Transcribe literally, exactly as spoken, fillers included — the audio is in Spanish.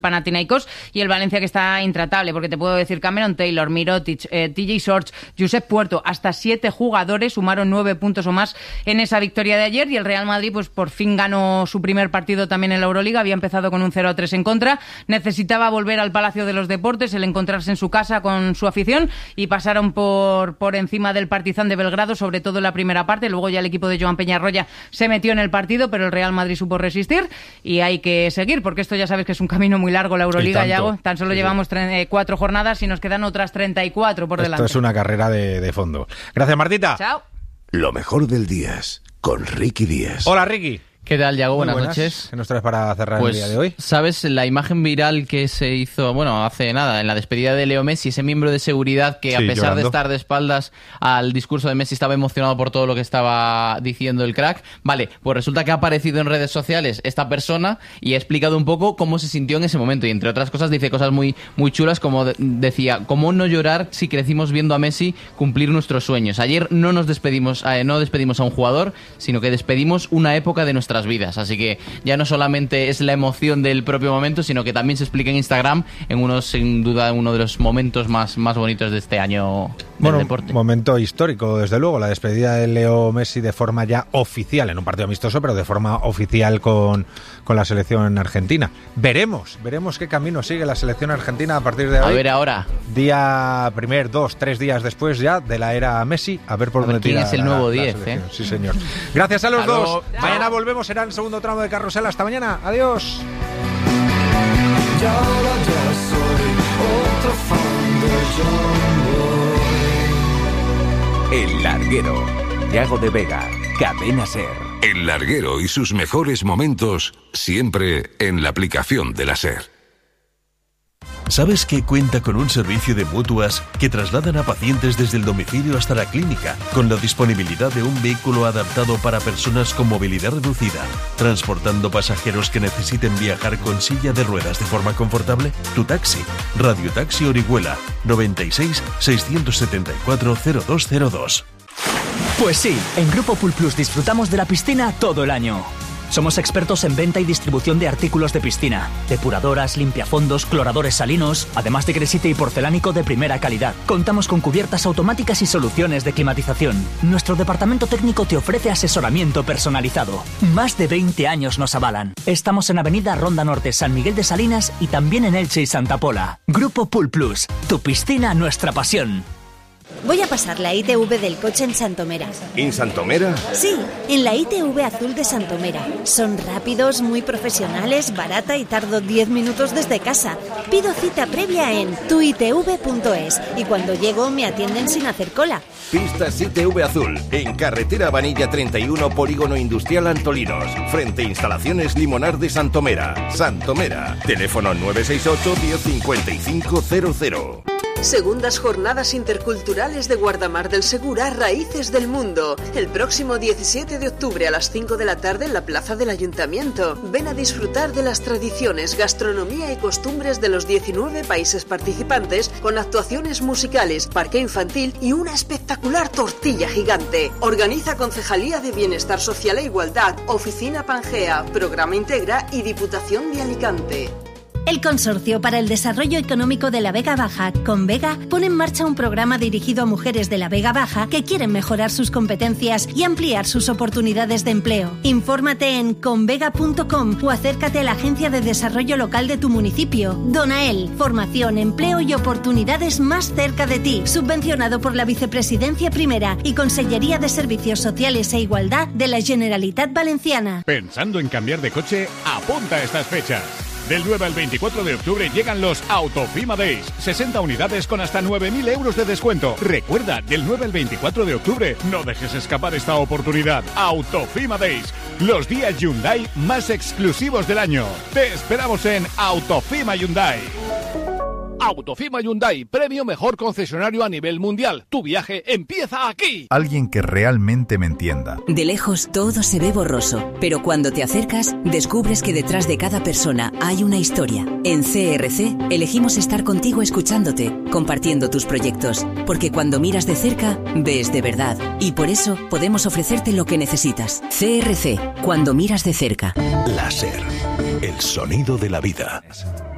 Panathinaikos, y el Valencia que está intratable, porque te puedo decir Cameron Taylor, Mirotic, eh, T J Shorts, Josep Puerto, hasta siete jugadores sumaron nueve puntos o más en esa victoria de ayer, y el Real Madrid pues por fin ganó su primer partido también en la Euroliga. Había empezado con un cero a tres en contra, necesitaba volver al Palacio de los Deportes, el encontrarse en su casa con su afición, y pasaron por, por encima del Partizan de Belgrado, sobre todo en la primera parte. Luego ya el equipo de Joan Peñarroya se metió en el partido, pero el Real Madrid supo resistir, y hay que seguir, porque esto ya sabes que es un camino muy largo la Euroliga, Yago. Tan solo sí, llevamos tre- cuatro jornadas y nos quedan otras treinta y cuatro por Esto delante. Esto es una carrera de, de fondo. Gracias, Martita. Chao. Lo mejor del día con Ricky Díaz. Hola, Ricky. ¿Qué tal, Yago? Buenas, buenas noches. ¿Qué nos traes para cerrar pues, el día de hoy? ¿Sabes la imagen viral que se hizo, bueno, hace nada, en la despedida de Leo Messi, ese miembro de seguridad que, sí, a pesar llorando. de estar de espaldas al discurso de Messi, estaba emocionado por todo lo que estaba diciendo el crack? Vale, pues resulta que ha aparecido en redes sociales esta persona y ha explicado un poco cómo se sintió en ese momento, y entre otras cosas dice cosas muy, muy chulas, como de- decía, ¿cómo no llorar si crecimos viendo a Messi cumplir nuestros sueños? Ayer no nos despedimos, eh, no despedimos a un jugador, sino que despedimos una época de nuestras vidas, así que ya no solamente es la emoción del propio momento, sino que también se explica en Instagram, en uno, sin duda, uno de los momentos más, más bonitos de este año del bueno, deporte. Momento histórico, desde luego, la despedida de Leo Messi de forma ya oficial, en un partido amistoso, pero de forma oficial con, con la selección argentina. Veremos, veremos qué camino sigue la selección argentina a partir de hoy. A ver ahora. Día primer, dos, tres días después ya de la era Messi, a ver por A ver dónde quién tira es el la- nuevo la diez, selección. ¿eh? Sí, señor. Gracias a los Hasta dos. luego. Mañana volvemos, será el segundo tramo de Carrusel. Hasta mañana. Adiós. El Larguero. Yago de Vega. Cadena Ser. El Larguero y sus mejores momentos siempre en la aplicación de la SER. ¿Sabes que cuenta con un servicio de mutuas que trasladan a pacientes desde el domicilio hasta la clínica, con la disponibilidad de un vehículo adaptado para personas con movilidad reducida, transportando pasajeros que necesiten viajar con silla de ruedas de forma confortable? Tu taxi, Radio Taxi Orihuela, noventa y seis, seiscientos setenta y cuatro, cero dos cero dos. Pues sí, en Grupo Pool Plus disfrutamos de la piscina todo el año. Somos expertos en venta y distribución de artículos de piscina, depuradoras, limpiafondos, cloradores salinos, además de cresite y porcelánico de primera calidad. Contamos con cubiertas automáticas y soluciones de climatización. Nuestro departamento técnico te ofrece asesoramiento personalizado. Más de veinte años nos avalan. Estamos en Avenida Ronda Norte, San Miguel de Salinas, y también en Elche y Santa Pola. Grupo Pool Plus, tu piscina, nuestra pasión. Voy a pasar la I T V del coche en Santomera. ¿En Santomera? Sí, en la I T V azul de Santomera. Son rápidos, muy profesionales, barata y tardo diez minutos desde casa. Pido cita previa en tu i t v punto es y cuando llego me atienden sin hacer cola. Pistas I T V Azul, en carretera Vanilla treinta y uno, Polígono Industrial Antolinos, frente a Instalaciones Limonar de Santomera. Santomera, teléfono nueve seis ocho, diez cincuenta y cinco cero cero. Segundas Jornadas Interculturales de Guardamar del Segura, Raíces del Mundo. El próximo diecisiete de octubre a las cinco de la tarde en la Plaza del Ayuntamiento. Ven a disfrutar de las tradiciones, gastronomía y costumbres de los diecinueve países participantes, con actuaciones musicales, parque infantil y una espectacular tortilla gigante. Organiza Concejalía de Bienestar Social e Igualdad, Oficina Pangea, Programa Integra y Diputación de Alicante. El Consorcio para el Desarrollo Económico de la Vega Baja, Convega, pone en marcha un programa dirigido a mujeres de la Vega Baja que quieren mejorar sus competencias y ampliar sus oportunidades de empleo. Infórmate en convega punto com o acércate a la Agencia de Desarrollo Local de tu municipio. Donael, formación, empleo y oportunidades más cerca de ti. Subvencionado por la Vicepresidencia Primera y Consellería de Servicios Sociales e Igualdad de la Generalitat Valenciana. Pensando en cambiar de coche, apunta a estas fechas. Del nueve al veinticuatro de octubre llegan los Autofima Days. sesenta unidades con hasta nueve mil euros de descuento. Recuerda, del nueve al veinticuatro de octubre, no dejes escapar esta oportunidad. Autofima Days, los días Hyundai más exclusivos del año. Te esperamos en Autofima Hyundai. Autofima Hyundai, premio mejor concesionario a nivel mundial. Tu viaje empieza aquí. Alguien que realmente me entienda. De lejos todo se ve borroso, pero cuando te acercas descubres que detrás de cada persona hay una historia. En C R C elegimos estar contigo escuchándote, compartiendo tus proyectos, porque cuando miras de cerca ves de verdad y por eso podemos ofrecerte lo que necesitas. C R C, cuando miras de cerca. La SER, el sonido de la vida.